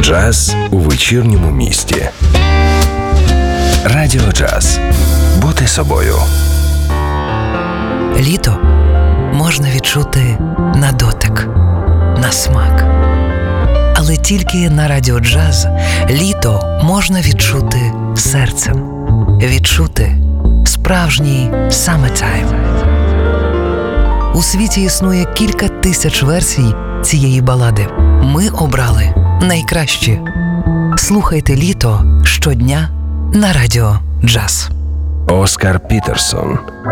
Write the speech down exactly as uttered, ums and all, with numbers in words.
Джаз у вечірньому місті. Радіо Джаз. Бути собою. Літо можна відчути на дотик, на смак. Але тільки на Радіо Джаз літо можна відчути серцем. Відчути справжній summertime. У світі існує кілька тисяч версій цієї балади. Ми обрали найкращі. Слухайте літо щодня на Радіо Джаз. Оскар Пітерсон.